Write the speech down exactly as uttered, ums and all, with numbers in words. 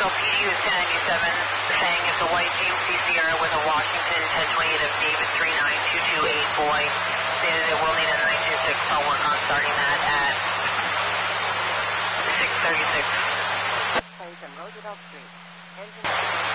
L P D is ten ninety-seven, saying it's a white G M C Sierra with a Washington ten twenty-eight of David three nine two two eight boy. Stated it will need a nine two six. I'll work on starting that at six thirty-six. Place on Roosevelt Street. Engine